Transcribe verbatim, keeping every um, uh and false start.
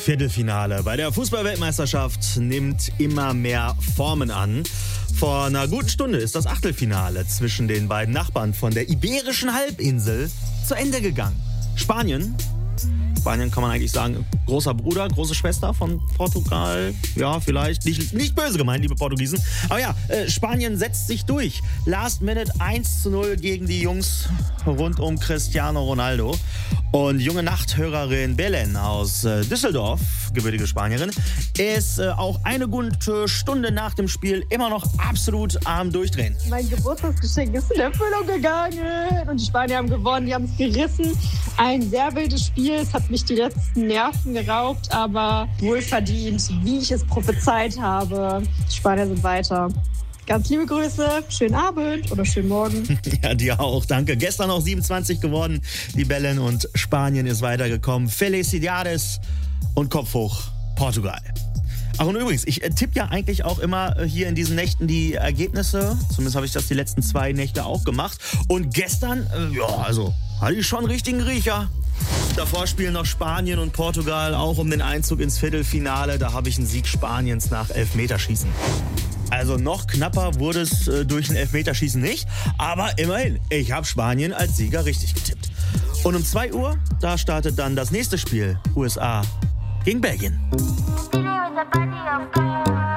Viertelfinale bei der Fußball-Weltmeisterschaft nimmt immer mehr Formen an. Vor einer guten Stunde ist das Achtelfinale zwischen den beiden Nachbarn von der Iberischen Halbinsel zu Ende gegangen. Spanien, Spanien kann man eigentlich sagen, großer Bruder, große Schwester von Portugal. Ja, vielleicht, nicht, nicht böse gemeint, liebe Portugiesen. Aber ja, äh, Spanien setzt sich durch. Last Minute eins zu null gegen die Jungs rund um Cristiano Ronaldo. Und junge Nachthörerin Belen aus äh, Düsseldorf, gebürtige Spanierin, ist äh, auch eine gute Stunde nach dem Spiel immer noch absolut am Durchdrehen. Mein Geburtstagsgeschenk ist in Erfüllung gegangen und die Spanier haben gewonnen, die haben es gerissen. Ein sehr wildes Spiel, es hat mich die letzten Nerven geraubt, aber wohlverdient, wie ich es prophezeit habe. Die Spanier sind weiter. Ganz liebe Grüße, schönen Abend oder schönen Morgen. Ja, dir auch, danke. Gestern auch siebenundzwanzig geworden, die Bellen, und Spanien ist weitergekommen. Felicidades und Kopf hoch, Portugal. Ach, und übrigens, ich äh, tippe ja eigentlich auch immer äh, hier in diesen Nächten die Ergebnisse. Zumindest habe ich das die letzten zwei Nächte auch gemacht. Und gestern, äh, ja, also, hatte ich schon einen richtigen Riecher. Davor spielen noch Spanien und Portugal auch um den Einzug ins Viertelfinale. Da habe ich einen Sieg Spaniens nach Elfmeterschießen. Also noch knapper wurde es äh, durch ein Elfmeterschießen nicht. Aber immerhin, ich habe Spanien als Sieger richtig getippt. Und um zwei Uhr, da startet dann das nächste Spiel. U S A gegen Belgien. With the body of God.